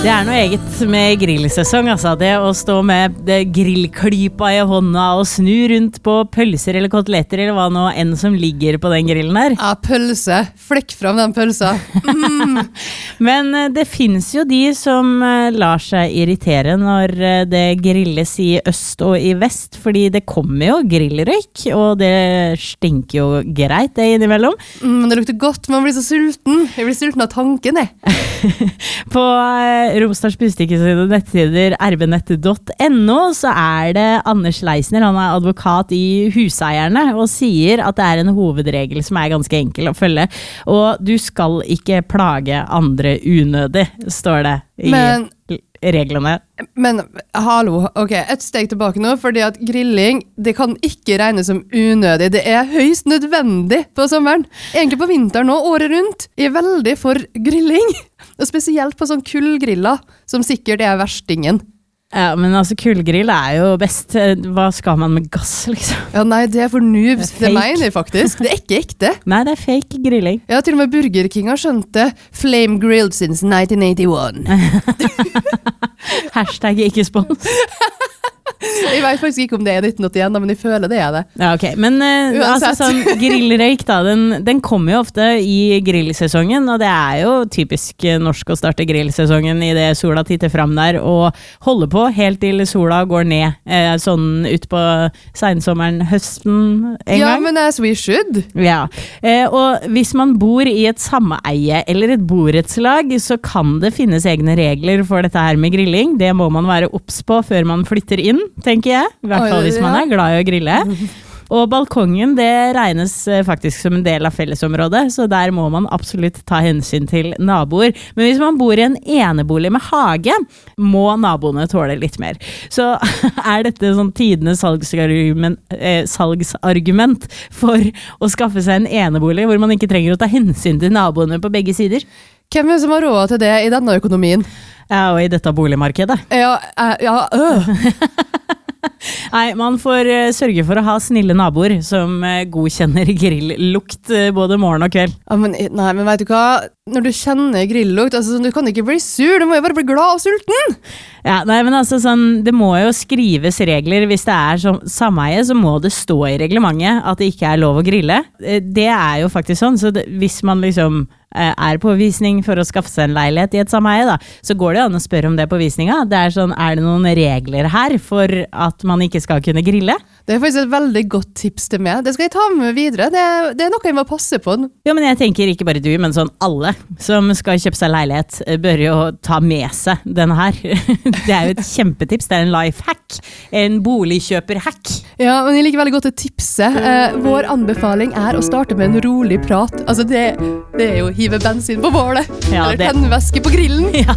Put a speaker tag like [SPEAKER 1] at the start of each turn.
[SPEAKER 1] Det noe eget med grillsesong, altså. Det å stå med grillklypa i hånda og snu rundt på pølser eller koteletter eller hva nå enn som ligger på den grillen her.
[SPEAKER 2] Ja, pølse. Flekk fram den pølsa.
[SPEAKER 1] Men det finnes jo de som lar seg irritere når det grilles i øst og i vest, fordi det kommer jo grillrøyk, og det stinker jo greit det innimellom.
[SPEAKER 2] Det lukter godt, man blir så sulten. Jeg blir sulten av tanken, jeg.
[SPEAKER 1] På Romsdals Budstikke sine nettsider rbnett.no så det Anders Leisner, han advokat i Huseierne og sier at det en hovedregel som ganske enkel å følge, og du skal ikke plage andre unødig, står det i reglene.
[SPEAKER 2] Men hallo, ok, et steg tilbake nå, fordi at grilling, det kan ikke regnes som unødig, det høyst nødvendig på sommeren. Egentlig på vinteren nå, året rundt, jeg veldig for grilling, og spesielt på sånn kullgriller, som sikkert verstingen.
[SPEAKER 1] Ja, men altså kullgrill jo best. Hva skal man med gass, liksom?
[SPEAKER 2] Ja, nei, det for noobs. Det mener jeg faktisk. Det ikke ekte.
[SPEAKER 1] Nei, det fake grilling.
[SPEAKER 2] Ja, til og med Burger King har skjønt det. Flame grilled since 1981.
[SPEAKER 1] Hashtag ikke spons.
[SPEAKER 2] Jeg vet faktisk ikke om det 1981, men jeg føler det det.
[SPEAKER 1] Ja, ok. Men altså, sånn, grillrøyk da, den kommer jo ofte i grillsesongen, og det jo typisk norsk å starte grillsesongen i det sola titter fram der, og holde på helt til sola går ned, sånn ut på sensommeren, høsten en gang.
[SPEAKER 2] Ja, men as we should.
[SPEAKER 1] Ja, og hvis man bor i et sameie eller et borettslag, så kan det finnes egne regler for dette her med grilling. Det må man være obs på før man flytter inn, tenker jeg. I hvert fall hvis man glad i å grille. Og balkongen, det regnes faktisk som en del av fellesområdet, så der må man absolutt ta hensyn til naboer. Men hvis man bor i en enebolig med hage, må naboene tåle litt mer. Så dette sånn tidenes salgsargument for å skaffe seg en enebolig hvor man ikke trenger å ta hensyn til naboene på begge sider?
[SPEAKER 2] Hvem som har råd til det i denne økonomien?
[SPEAKER 1] Ja, og i dette boligmarkedet. Nei, man får sørge for å ha snille naboer som godkjenner grilllukt både morgen og kveld.
[SPEAKER 2] Ja, men vet du hva? Når du kjenner grilllukt, altså, du kan ikke bli sur, du må jo bare bli glad og sulten.
[SPEAKER 1] Ja, nei, men altså sånn, det må jo skrives regler. Hvis det sånn sameie, så må det stå i reglementet at det ikke lov å grille. Det jo faktisk sånn, så hvis man liksom på visning for å skaffe seg en leilighet i et sameie, da, så går det an å spørre om det på visninga. Det sånn, det noen regler her for at man ikke skal kunne grille?
[SPEAKER 2] Det faktisk et veldig godt tips til meg. Det skal jeg ta med videre. Det noe jeg må passe på.
[SPEAKER 1] Ja, men jeg tenker ikke bare du, men sånn alle som skal kjøpe seg leilighet bør jo ta med seg denne her. Det jo et kjempetips. Det en lifehack. En boligkjøperhack.
[SPEAKER 2] Ja, men jeg liker veldig godt å tipse. Vår anbefaling å starte med en rolig prat. Altså det jo hive bensin på bålet. Ja, eller tennvæske på grillen. Ja.